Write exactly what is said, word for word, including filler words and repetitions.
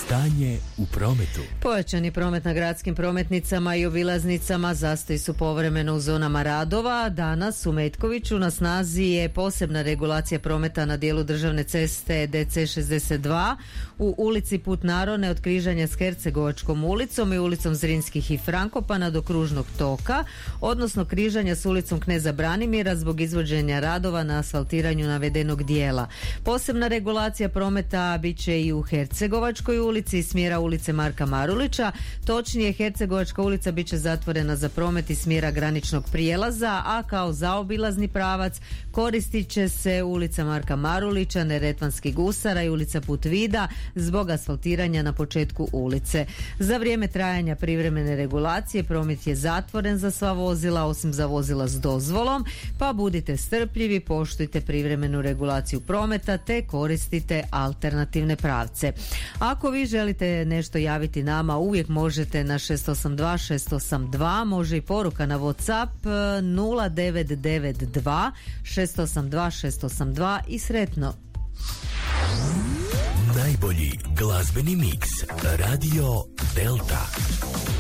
Stanje u prometu. Pojačani promet na gradskim prometnicama i obilaznicama, zastoji su povremeno u zonama radova. Danas u Metkoviću na snazi je posebna regulacija prometa na dijelu državne ceste D C šezdeset dva u ulici Put Narone od križanja s Hercegovačkom ulicom i ulicom Zrinskih i Frankopana do kružnog toka, odnosno križanja s ulicom Kneza Branimira zbog izvođenja radova na asfaltiranju navedenog dijela. Posebna regulacija prometa bit će i u Hercegovačkoj ulici iz smjera ulice Marka Marulića. Točnije, Hercegovačka ulica bit će zatvorena za promet iz smjera graničnog prijelaza, a kao zaobilazni pravac koristit će se ulica Marka Marulića, Neretvanski gusara i ulica Putvida zbog asfaltiranja na početku ulice. Za vrijeme trajanja privremene regulacije promet je zatvoren za sva vozila osim za vozila s dozvolom, pa budite strpljivi, poštujte privremenu regulaciju prometa te koristite alternativne pravce. Ako vi želite nešto javiti nama, uvijek možete na šest osam dva šest osam dva, može i poruka na WhatsApp nula devet devet dva šest osam dva šest osam dva i sretno. Najbolji glazbeni miks Radio Delta.